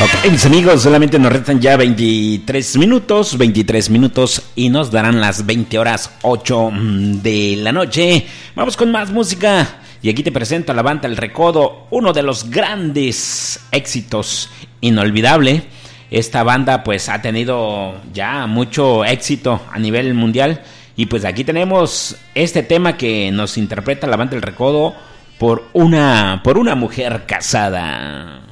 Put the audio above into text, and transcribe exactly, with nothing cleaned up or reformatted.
Ok, mis amigos, solamente nos restan ya veintitrés minutos, veintitrés minutos y nos darán las veinte horas ocho de la noche. Vamos con más música y aquí te presento a la banda El Recodo, uno de los grandes éxitos, inolvidable. Esta banda pues ha tenido ya mucho éxito a nivel mundial y pues aquí tenemos este tema que nos interpreta la banda El Recodo por una, por una mujer casada.